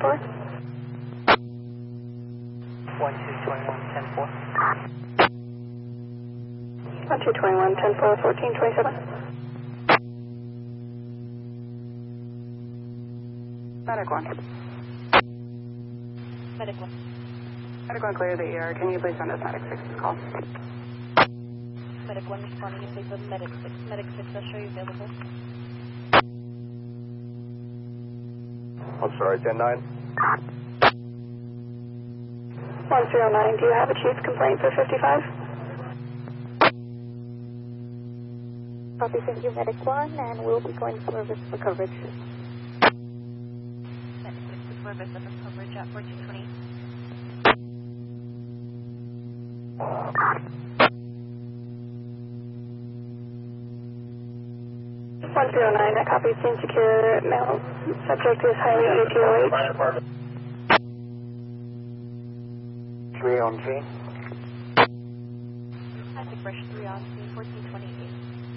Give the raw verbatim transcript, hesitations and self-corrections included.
four. one two two one, ten four. one two two one, ten four, fourteen twenty-seven. Medic one. Medic one. Medic one, clear the E R. Can you please send us Medic six's call? Medic one responding in place of Medic six. Medic six, I'll show you available. I'm sorry, ten nine. one zero nine, do you have a chief complaint for fifty-five? Copy, thank you, Medic one, and we'll be going to service for coverage. Medic six to service under coverage at fourteen twenty. one zero nine, that copy is insecure. Male subject is highly A T O H. Three on scene. Traffic brush three on scene, fourteen twenty-eight.